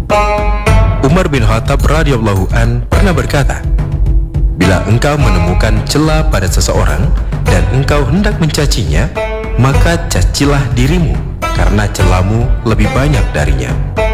Umar bin Khattab radhiyallahu an pernah berkata, "Bila engkau menemukan cela pada seseorang dan engkau hendak mencacinya, maka cacilah dirimu, karena celamu lebih banyak darinya."